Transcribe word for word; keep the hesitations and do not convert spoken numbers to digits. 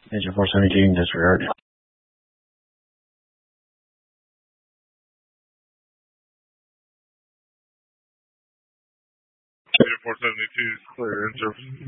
Engine four seventeen, disregard. Engine four seventy-two is clear in service.